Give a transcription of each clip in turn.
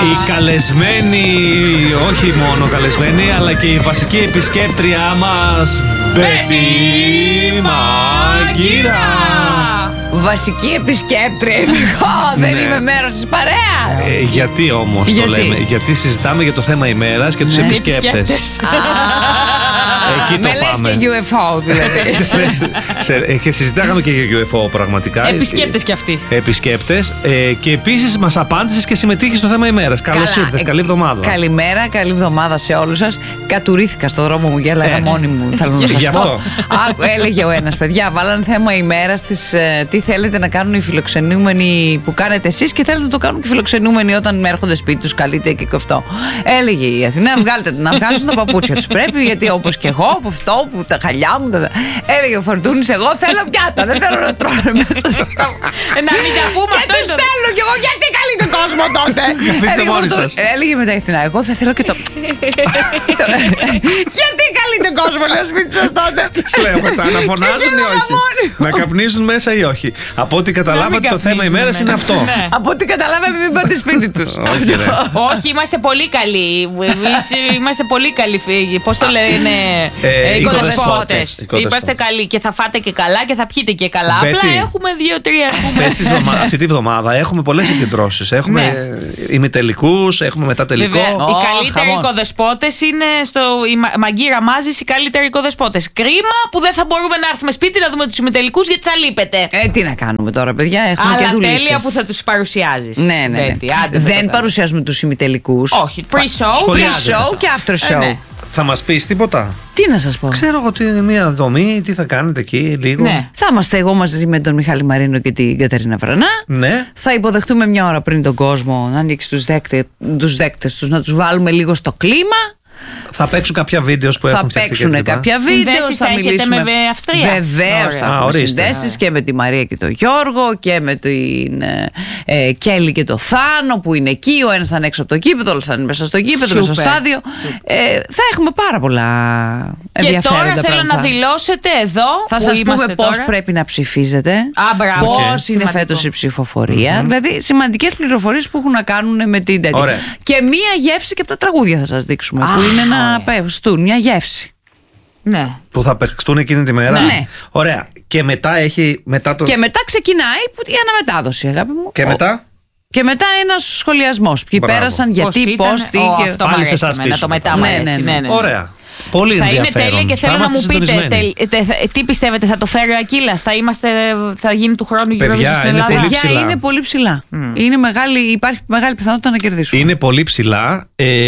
Η καλεσμένη, όχι μόνο καλεσμένη, αλλά και η βασική επισκέπτριά μας, Μπέτη Μαγκύρα. Βασική επισκέπτρια είμαι εγώ, δεν είμαι μέρος της παρέας. Γιατί όμως το λέμε? Γιατί συζητάμε για το θέμα ημέρας και τους επισκέπτες. Εκεί το με πάμε. λες και UFO δηλαδή. Και συζητάγαμε και για UFO πραγματικά. Επισκέπτες κι αυτοί. Επισκέπτες. Και επίσης μας απάντησες και συμμετείχες στο θέμα ημέρας. Καλώς ήρθες, καλή εβδομάδα. Καλημέρα, καλή εβδομάδα σε όλους σας. Κατουρήθηκα στο δρόμο μου, γέλαγα μόνη μου. Θέλω να σας πω. Έλεγε ο ένας, παιδιά, βάλαν θέμα ημέρας τι θέλετε να κάνουν οι φιλοξενούμενοι που κάνετε εσείς και θέλετε να το κάνουν και οι φιλοξενούμενοι όταν έρχονται σπίτι τους, καλείτε και αυτό. Έλεγε η Αθηνά, να βγάζουν τα παπούτσια τους. Πρέπει, γιατί όπως και εγώ, από αυτό που τα χαλιά μου. Έλεγε ο Φορτούνης, εγώ θέλω πιάτα, δεν θέλω να τρώνε μέσα. Να μην τα πούμε. Και τους στέλνω κι εγώ, γιατί καλεί τον κόσμο τότε. Καθίστε μόνοι σας. Έλεγε μετά η Αθηνά, εγώ θα θέλω και το. Γιατί καλεί τον κόσμο, λέω, σπίτι σας τότε. Τους λέω μετά, να φωνάζουν ή όχι? Να καπνίζουν μέσα ή όχι? Από ό,τι καταλάβατε το θέμα ημέρας είναι αυτό. Από ό,τι καταλάβαμε, μην πάτε σπίτι τους. Όχι, είμαστε πολύ καλοί. Εμείς είμαστε πολύ καλοί. Πώς το λένε, οικοδεσπότες. Είμαστε καλοί και θα φάτε και καλά και θα πιείτε και καλά. Απλά έχουμε 2-3. Αυτή τη βδομάδα έχουμε πολλές συγκεντρώσεις. Έχουμε ημιτελικούς, έχουμε μετατελικό. Οι καλύτεροι οικοδεσπότες είναι η Μαγκύρα Μάζης, οι καλύτεροι οικοδεσπότες. Κρίμα που δεν θα μπορούμε να έρθουμε σπίτι να δούμε τους ημιτελικούς, γιατί θα λείπετε. Τι να κάνουμε τώρα, παιδιά, έχουμε και δουλειές. Αλλά τέλεια που θα τους παρουσιάζεις. Ναι. Δεν παρουσιάζουμε τους ημιτελικούς. Όχι, pre-show και after show. Θα μας πεις τίποτα? Τι να σας πω? Ξέρω εγώ ότι μια δομή, τι θα κάνετε εκεί λίγο. Ναι. Θα είμαστε εγώ μαζί με τον Μιχάλη Μαρίνο και την Κατερίνα Βρανά. Ναι. Θα υποδεχτούμε μια ώρα πριν τον κόσμο, να ανοίξει τους δέκτες τους, να τους βάλουμε λίγο στο κλίμα. Θα παίξουν κάποια βίντεο που έχουν φτιαχτεί. Θα παίξουν κάποια βίντεο. Θα μιλήσουμε με Αυστρία. Βεβαίως θα έχουμε συνδέσεις και με τη Μαρία και τον Γιώργο και με την Κέλλη και το Θάνο που είναι εκεί. Ο ένας θα είναι έξω από το κήπεδο, ο άλλος θα είναι μέσα στο κήπεδο, μέσα στο στάδιο. Θα έχουμε πάρα πολλά ενδιαφέροντα πράγματα. Και τώρα θέλω να δηλώσετε εδώ. Θα σας πούμε πώς πρέπει να ψηφίζετε. Πώς είναι φέτος η ψηφοφορία. Δηλαδή σημαντικές πληροφορίες που έχουν να κάνουν με την τέτοια. Και μία γεύση και από τα τραγούδια θα σας δείξουμε. Είναι να παίξουν μια γεύση. Ναι. Που θα παίξουν εκείνη τη μέρα. Ναι. Ωραία. Και μετά έχει. Και μετά ξεκινάει η αναμετάδοση, αγάπη μου. Και μετά. Και μετά ένας σχολιασμός. Ποιοι πέρασαν, γιατί, πώς, τι. Αυτό μου αρέσει εμένα, το μετά μου αρέσει. Ωραία. Πολύ θα ενδιαφέρον. Είναι τέλεια και θέλω να μου πείτε τι πιστεύετε, θα το φέρει ο Ακύλας, θα γίνει του χρόνου γύρω στην Ελλάδα? Παιδιά, είναι πολύ ψηλά. Είναι υπάρχει μεγάλη πιθανότητα να κερδίσουν. Είναι πολύ ψηλά.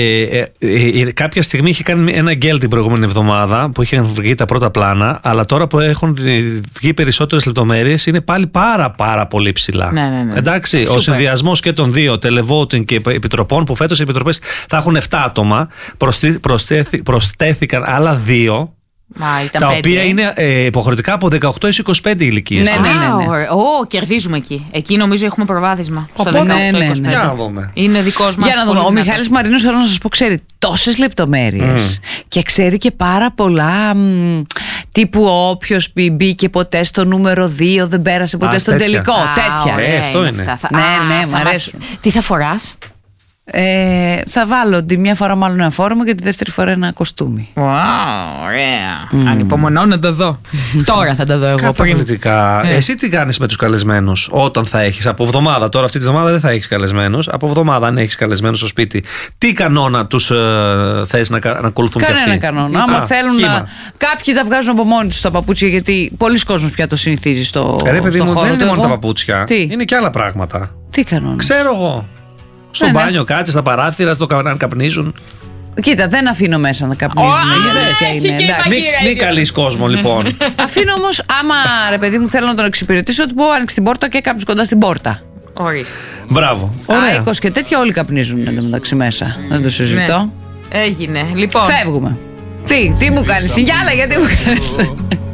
Κάποια στιγμή είχε κάνει ένα γκέλ την προηγούμενη εβδομάδα που είχαν βγει τα πρώτα πλάνα, αλλά τώρα που έχουν βγει περισσότερες λεπτομέρειες είναι πάλι πάρα πολύ ψηλά. Ναι. Εντάξει, ο συνδυασμός και των δύο televoting και επιτροπών, που φέτος οι επιτροπές θα έχουν 7 άτομα, προσθέθηκαν άλλα 2. Τα οποία είναι υποχρεωτικά από 18 έως 25 ηλικίες. Ναι. Κερδίζουμε εκεί. Εκεί νομίζω έχουμε προβάδισμα. Στο 18-25. Είναι δικός μας. Για να δούμε. Ο Μιχάλης Μαρίνος, θέλω να σας πω, ξέρει τόσες λεπτομέρειες και ξέρει και πάρα πολλά τύπου όποιος μπήκε ποτέ στο νούμερο 2 δεν πέρασε ποτέ στον τελικό. Τέτοια. Αυτό είναι. Ναι, μ' αρέσει. Τι θα φοράς? Θα βάλω τη μία φορά μάλλον ένα φόρμα και τη δεύτερη φορά ένα κοστούμι. Ωραία. Ανυπομονώ να το δω. Τώρα θα το δω εγώ. Καταπληκτικά. Εσύ τι κάνεις με τους καλεσμένους όταν θα έχεις από εβδομάδα? Τώρα αυτή τη εβδομάδα δεν θα έχεις καλεσμένους. Από εβδομάδα, αν έχεις καλεσμένους στο σπίτι, τι κανόνα τους θες να ακολουθούν και αυτοί? Κανένα κανόνα. Άμα θέλουν να. Κάποιοι τα βγάζουν από μόνοι τους τα παπούτσια, γιατί πολλοί κόσμος πια το συνηθίζει στο χώρο. Ρε παιδί μου, δεν είναι μόνο τα παπούτσια. Είναι και άλλα πράγματα. Τι κανόνα? Ξέρω εγώ. Στο μπάνιο κάτσε, στα παράθυρα, στο να καπνίζουν. Κοίτα, δεν αφήνω μέσα να καπνίζουν. Μη καλείς κόσμο, λοιπόν. Αφήνω όμως, άμα ρε παιδί μου θέλω να τον εξυπηρετήσω, του πω άνοιξε την πόρτα και κάπως κοντά στην πόρτα. Ορίστε. Μπράβο. Άικος και τέτοια όλοι καπνίζουν εντωμεταξύ μέσα. Δεν το συζητώ. Έγινε. Λοιπόν. Φεύγουμε. Τι μου κάνεις, Σιγιάλα, γιατί μου κάνεις?